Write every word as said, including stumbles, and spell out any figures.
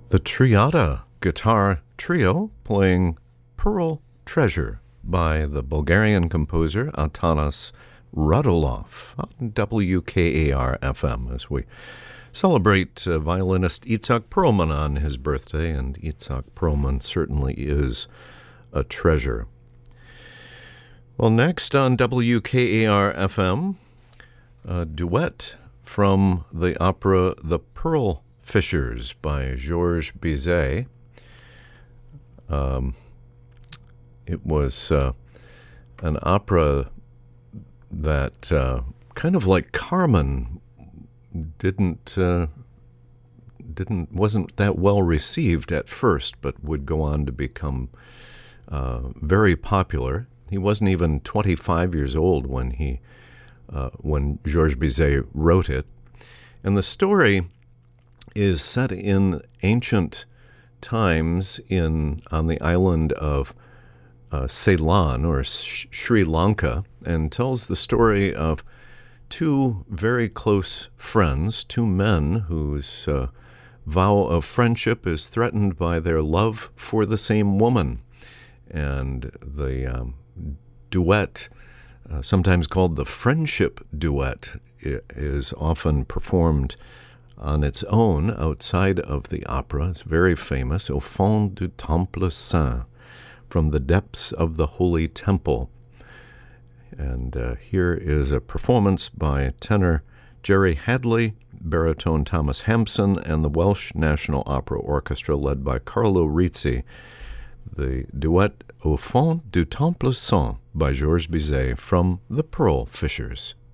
The Triada guitar trio playing Pearl Treasure by the Bulgarian composer Atanas Radulov on W K A R F M as we celebrate uh, violinist Itzhak Perlman on his birthday, and Itzhak Perlman certainly is a treasure. Well, next on W K A R F M, a duet from the opera The Pearl Fishers by Georges Bizet. Um, it was uh, an opera that uh, kind of like Carmen didn't uh, didn't wasn't that well received at first, but would go on to become uh, very popular. He wasn't even twenty-five years old when he uh, when Georges Bizet wrote it, and the story is set in ancient times in on the island of uh, Ceylon or Sh- Sri Lanka, and tells the story of two very close friends, two men whose uh, vow of friendship is threatened by their love for the same woman. And the um, duet, uh, sometimes called the friendship duet, is often performed on its own outside of the opera. It's very famous, Au fond du Temple Saint, from the depths of the Holy Temple. And uh, here is a performance by tenor Jerry Hadley, baritone Thomas Hampson, and the Welsh National Opera Orchestra led by Carlo Rizzi. The duet Au fond du Temple Saint by Georges Bizet from The Pearl Fishers.